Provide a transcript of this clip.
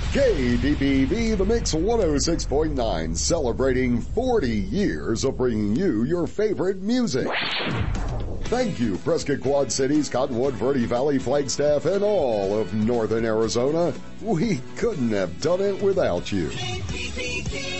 KDPV, The Mix 106.9, celebrating 40 years of bringing you your favorite music. Thank you, Prescott Quad Cities, Cottonwood, Verde Valley, Flagstaff, and all of northern Arizona. We couldn't have done it without you. KDPV.